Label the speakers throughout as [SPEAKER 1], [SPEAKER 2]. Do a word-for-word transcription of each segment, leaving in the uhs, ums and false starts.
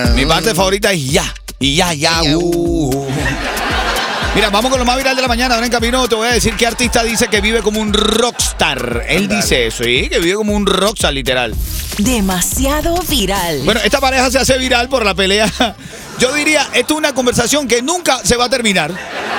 [SPEAKER 1] Mi parte favorita es ya. Y ya, ya. Uh. Mira, vamos con lo más viral de la mañana. Ahora en camino te voy a decir qué artista dice que vive como un rockstar. Él dice eso, ¿sí? Que vive como un rockstar, literal.
[SPEAKER 2] Demasiado viral.
[SPEAKER 1] Bueno, esta pareja se hace viral por la pelea. Yo diría, esto es una conversación que nunca se va a terminar.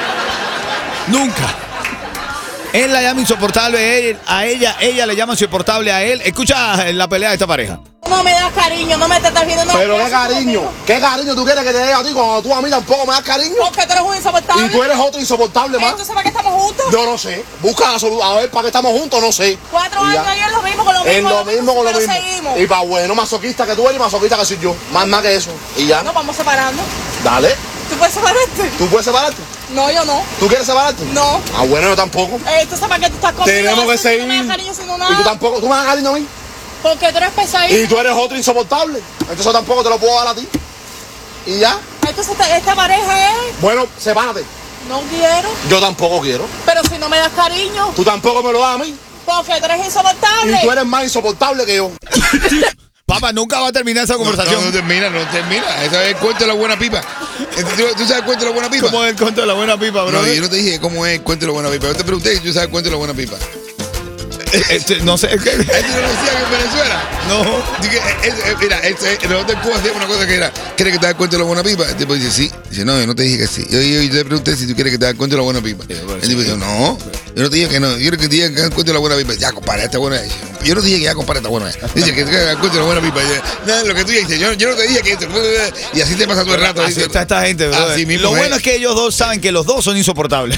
[SPEAKER 1] Nunca. Él la llama insoportable a ella, ella le llama insoportable a él. Escucha la pelea de esta pareja.
[SPEAKER 3] No me das cariño, no me te estás viendo. No,
[SPEAKER 4] pero qué cariño, qué cariño tú quieres que te dé a ti cuando tú a mí tampoco me das cariño.
[SPEAKER 3] Porque tú eres un insoportable.
[SPEAKER 4] Y tú eres otro insoportable más.
[SPEAKER 3] ¿Entonces para qué estamos juntos?
[SPEAKER 4] Yo no sé. Busca la solución. A ver, ¿para qué estamos juntos? No sé.
[SPEAKER 3] Cuatro años y es lo mismo con lo mismo.
[SPEAKER 4] Es lo mismo con lo mismo.
[SPEAKER 3] Seguimos.
[SPEAKER 4] Y para bueno, masoquista que tú eres y masoquista que soy yo. Más nada que eso. Y ya.
[SPEAKER 3] No, vamos separando.
[SPEAKER 4] Dale.
[SPEAKER 3] ¿Tú puedes separarte?
[SPEAKER 4] ¿Tú puedes separarte?
[SPEAKER 3] No, yo no.
[SPEAKER 4] ¿Tú quieres separarte?
[SPEAKER 3] No.
[SPEAKER 4] Ah, bueno, yo tampoco.
[SPEAKER 3] Eh, entonces, ¿para qué tú estás conmigo?
[SPEAKER 4] Tenemos que seguir.
[SPEAKER 3] No me das cariño sino nada.
[SPEAKER 4] Y tú tampoco. ¿Tú me das cariño a mí?
[SPEAKER 3] Porque tú eres pesadito.
[SPEAKER 4] Y tú eres otro insoportable. Entonces tampoco te lo puedo dar a ti. Y ya.
[SPEAKER 3] Entonces esta, esta pareja es...
[SPEAKER 4] Bueno, sepárate.
[SPEAKER 3] No quiero.
[SPEAKER 4] Yo tampoco quiero.
[SPEAKER 3] Pero si no me das cariño.
[SPEAKER 4] Tú tampoco me lo das a mí.
[SPEAKER 3] Porque tú eres insoportable.
[SPEAKER 4] Y tú eres más insoportable que yo.
[SPEAKER 1] Papá, nunca va a terminar esa conversación.
[SPEAKER 5] No, no, no termina, no termina. Ese es el cuento de la buena pipa. ¿Tú, tú sabes el cuento de la buena pipa?
[SPEAKER 1] ¿Cómo es el cuento de la buena pipa, bro?
[SPEAKER 5] No, yo no te dije cómo es el cuento de la buena pipa. Yo te pregunté si tú sabes el cuento de la buena pipa.
[SPEAKER 1] Este, no sé.
[SPEAKER 5] ¿Este no lo decían en Venezuela?
[SPEAKER 1] No.
[SPEAKER 5] Dije, es, es, mira, este, nosotros en Cuba hacíamos una cosa que era, ¿quieres que te das cuenta de la buena pipa? El tipo dice, sí. Dice, no, yo no te dije que sí. Yo, yo, yo te pregunté si tú quieres que te das cuenta de la buena pipa. El tipo dice, no, yo no te dije que no. Yo quiero que te digas cuenta de la buena pipa. Ya, compadre, esta buena es. Yo no te dije que ya, compadre, esta buena es. Dice que te das cuenta de la buena pipa. Nada, lo que tú dices, yo, yo no te dije que esto. Y así te pasa todo el rato.
[SPEAKER 1] Así
[SPEAKER 5] dice,
[SPEAKER 1] está esta gente, bro.
[SPEAKER 5] Así mismo
[SPEAKER 1] Lo
[SPEAKER 5] es.
[SPEAKER 1] bueno es que ellos dos saben que los dos son insoportables.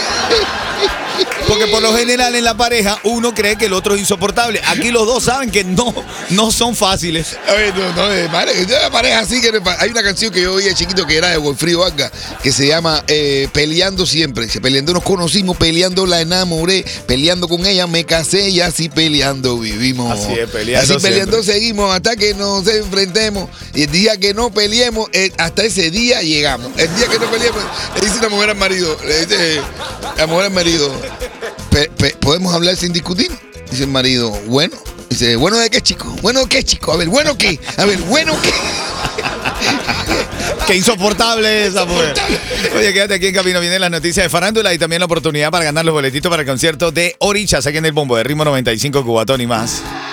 [SPEAKER 1] Porque por lo general en la pareja uno cree que el otro es insoportable. Aquí los dos saben que no, no son fáciles.
[SPEAKER 5] Oye, no, no, eh, madre, yo pareja así que hay una canción que yo oía de chiquito que era de Wilfrido Vargas que se llama eh, Peleando Siempre. Dice, peleando nos conocimos, peleando la enamoré, peleando con ella me casé y así peleando vivimos.
[SPEAKER 1] Así es, peleando
[SPEAKER 5] Así peleando
[SPEAKER 1] siempre.
[SPEAKER 5] seguimos hasta que nos enfrentemos. Y el día que no peleemos, eh, hasta ese día llegamos. El día que no peleemos, le dice la mujer al marido, le dice la mujer al marido, Pe, pe, ¿podemos hablar sin discutir? Dice el marido, bueno. Dice, ¿bueno de qué, chico? ¿Bueno de qué, chico? A ver, ¿bueno qué? A ver, ¿bueno qué?
[SPEAKER 1] Qué insoportable esa mujer. Oye, quédate aquí en camino. Vienen las noticias de farándula y también la oportunidad para ganar los boletitos para el concierto de Orichas aquí en el Bombo de Ritmo noventa y cinco Cubatón y más.